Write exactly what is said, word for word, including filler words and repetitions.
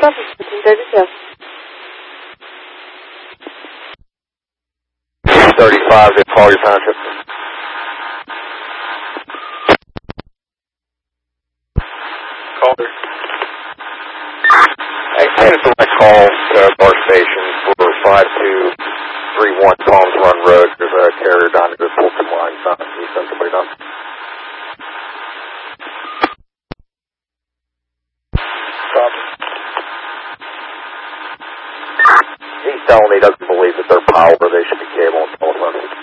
thirty-five to Collier Township. Collier. I had a direct call to our station for five two three one Palms Run Road. There's a carrier down to the Fulton line. Can you send somebody down? He's telling me he doesn't believe that they're power, they should be cable and telephone.